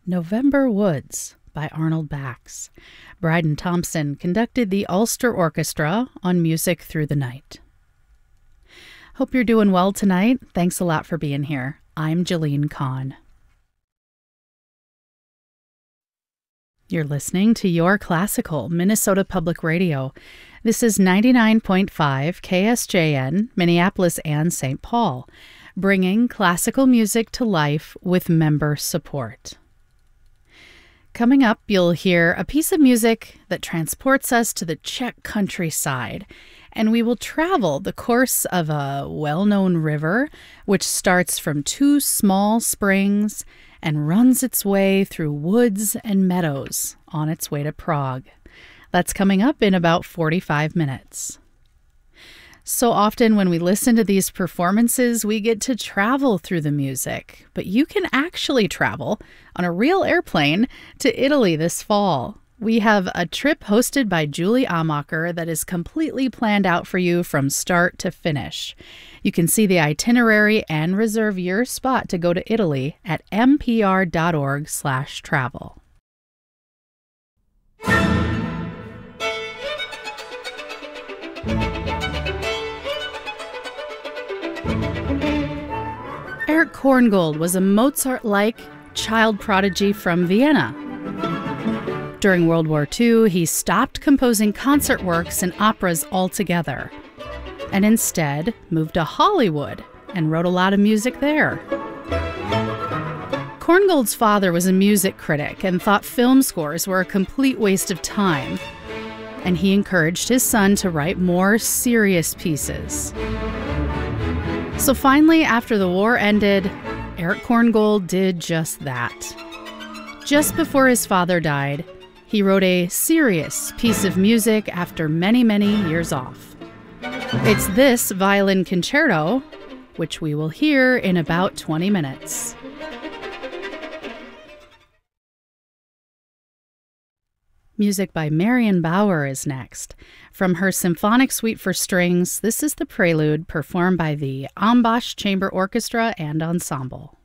November Woods by Arnold Bax. Bryden Thompson conducted the Ulster Orchestra on Music Through the Night. Hope you're doing well tonight. Thanks a lot for being here. I'm Jillian Kahn. You're listening to Your Classical, Minnesota Public Radio. This is 99.5 KSJN, Minneapolis and St. Paul, bringing classical music to life with member support. Coming up, you'll hear a piece of music that transports us to the Czech countryside, and we will travel the course of a well-known river, which starts from two small springs and runs its way through woods and meadows on its way to Prague. That's coming up in about 45 minutes. So often when we listen to these performances, we get to travel through the music, but you can actually travel on a real airplane to Italy this fall. We have a trip hosted by Julie Amacher that is completely planned out for you from start to finish. You can see the itinerary and reserve your spot to go to Italy at mpr.org/travel. Erich Korngold was a Mozart-like child prodigy from Vienna. During World War II, he stopped composing concert works and operas altogether, and instead moved to Hollywood and wrote a lot of music there. Korngold's father was a music critic and thought film scores were a complete waste of time, and he encouraged his son to write more serious pieces. So finally, after the war ended, Erich Korngold did just that. Just before his father died, he wrote a serious piece of music after many, many years off. It's this violin concerto, which we will hear in about 20 minutes. Music by Marion Bauer is next. From her Symphonic Suite for Strings, this is the Prelude performed by the Ambash Chamber Orchestra and Ensemble.